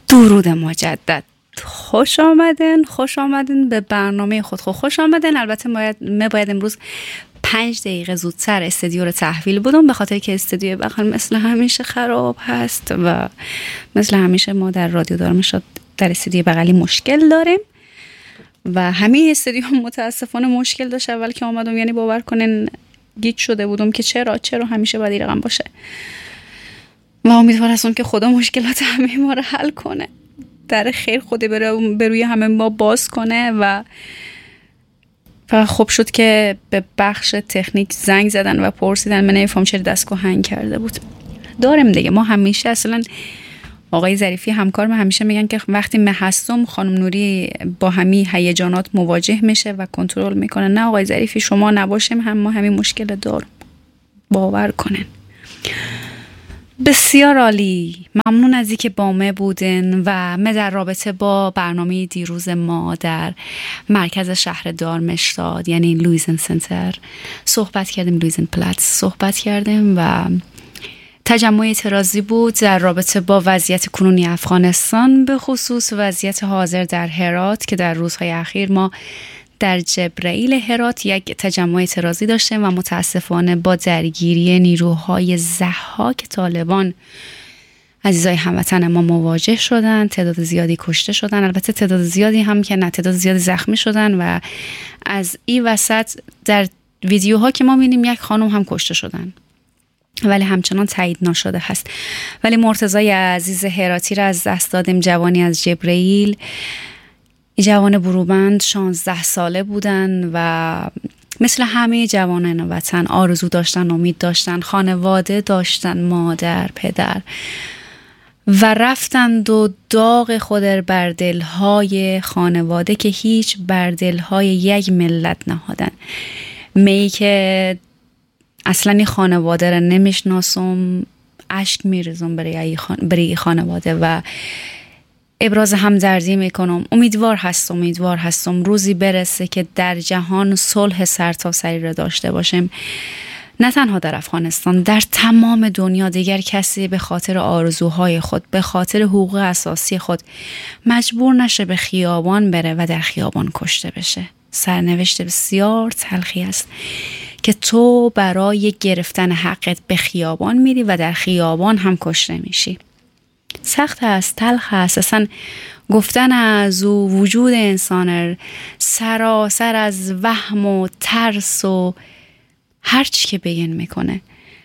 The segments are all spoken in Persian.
درود مجدد. خوش آمدن به برنامه خود. خوش آمدن. البته باید امروز 5 دقیقه زودتر استودیو رو تحویل بدم، به خاطر که استودیو بغل مثل همیشه خراب هست و مثل همیشه ما در رادیو دارمشاد در استودیو بغلی مشکل داریم و همه استودیو متاسفانه مشکل داشت. اول که آمدم یعنی باور کنن گیج شده بودم که چرا همیشه باید این رقم باشه و امیدوار هستم که خدا مشکلات همه ما رو حل کنه، در خیر خود به روی همه ما باز کنه. و خوب شد که به بخش تکنیک زنگ زدن و پرسیدن، من نمیفهم چرا دستگاه هنگ کرده بود. داریم دیگه، ما همیشه اصلا آقای ظریفی همکار ما همیشه میگن که وقتی من هستم خانم نوری با همین هیجانات مواجه میشه و کنترل میکنه. نه آقای ظریفی، شما نباشیم هم ما همین مشکل داریم، باور کنن. بسیار عالی، ممنون از اینکه با ما بودن و ما در رابطه با برنامه دیروز ما در مرکز شهر دارمشتاد یعنی لویزن سنتر صحبت کردیم، لویزن پلاتس صحبت کردیم و تجمع اعتراضی بود در رابطه با وضعیت کنونی افغانستان، به خصوص وضعیت حاضر در هرات که در روزهای اخیر ما در جبرائیل هرات یک تجمع اعتراضی داشتیم و متاسفانه با درگیری نیروهای ضحاک طالبان عزیزای هموطن ما مواجه شدن. تعداد زیادی کشته شدن، البته تعداد زیادی هم که نه، تعداد زیادی زخمی شدن و از این وسط در ویدیوها که ما می‌بینیم یک خانم هم کشته شدن ولی همچنان تایید نشده هست. ولی مرتضی عزیز هراتی را از دست دادیم، جوانی از جبرائیل، جوان بروبند 16 ساله بودن و مثل همه جوانان وطن آرزو داشتن، امید داشتن، خانواده داشتن، مادر، پدر، و رفتند و داغ خود بر دلهای خانواده که هیچ بر دلهای یک ملت نهادن. می که اصلا این خانواده را نمیشناسم، اشک میریزم برای خانواده و ابراز همدردی میکنم. امیدوار هستم روزی برسه که در جهان صلح سرتاسری را داشته باشیم، نه تنها در افغانستان، در تمام دنیا. دیگر کسی به خاطر آرزوهای خود، به خاطر حقوق اساسی خود مجبور نشه به خیابان بره و در خیابان کشته بشه. سرنوشت بسیار تلخی است که تو برای گرفتن حقت به خیابان میری و در خیابان هم کشته میشی. سخت است، تلخ است. اصلا گفتن از وجود انسان سراسر از وهم و ترس و هر چی که بیان میکنه.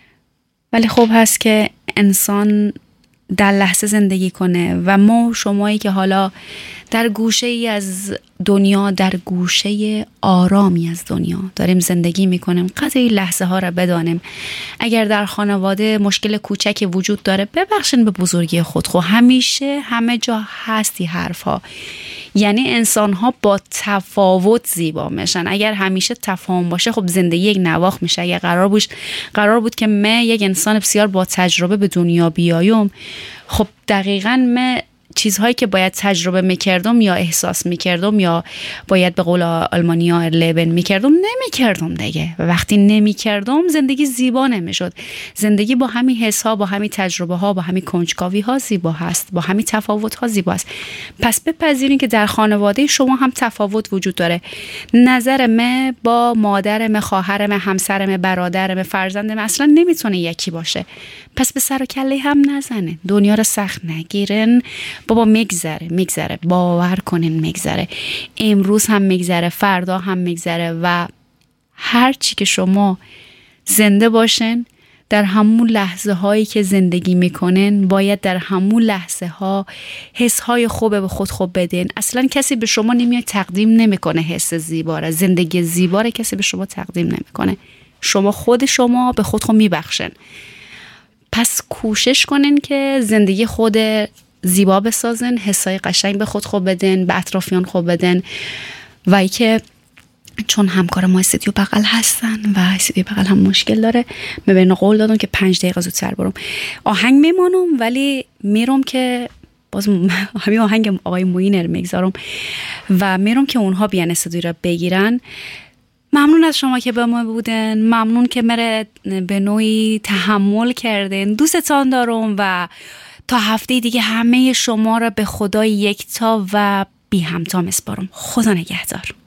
ولی خوب هست که انسان در لحظه زندگی کنه و ما شمایی که حالا در گوشه ای از دنیا، در گوشه آرامی از دنیا داریم زندگی میکنیم، قدر این لحظه ها را بدانیم. اگر در خانواده مشکل کوچکی وجود داره، ببخشین به بزرگی خود. همیشه همه جا هستی حرف ها، یعنی انسان ها با تفاوت زیبا میشن. اگر همیشه تفاهم باشه خب زندگی یک نواخت میشه. اگر قرار بود که من یک انسان بسیار با تجربه به دنیا بیایم، خب دقیقاً من چیزهایی که باید تجربه میکردم یا احساس میکردم یا باید به قول آلمانیا ارلبن میکردم نمیکردم دیگه. و وقتی نمیکردم زندگی زیبا نمیشد. زندگی با همین حس ها، با همین تجربه ها، با همین کنجکاوی ها زیبا هست، با همین تفاوت ها زیبا است. پس بپذیرین که در خانواده شما هم تفاوت وجود داره. نظر من با مادر من، خواهر من، همسر من، برادر من، فرزند من اصلا نمیتونه یکی باشه. پس به سر و کله هم نزنه، دنیا رو سخت نگیرن. بابا میگذره، باور کنین میگذره. امروز هم میگذره، فردا هم میگذره و هر چی که شما زنده باشن، در همون لحظه هایی که زندگی میکنن باید در همون لحظه ها حس های خوب به خود خوب بدین. اصلا کسی به شما نمیاد تقدیم نمیکنه حس زیبا را، زندگی زیبا را کسی به شما تقدیم نمیکنه. شما به خود میبخشن. پس کوشش کنین که زندگی خود زیبا بسازن، حسای قشنگ به خود خوب بدن، به اطرافیان خوب بدن. و ای که چون همکار ما استودیو بغل هستن و استودیو بغل هم مشکل داره، من به قول دادم که 5 دقیقه زودتر برم. آهنگ میمانم ولی میرم که باز همین آهنگ آقای موینر میگذارم و میرم که اونها بیان استودیو را بگیرن. ممنون از شما که به ما بودن، ممنون که مره به نوعی تحمل کردین. دوستتان دارم و تا هفته دیگه همه شما را به خدای یکتا و بی همتا میسپارم. خدا نگهدار.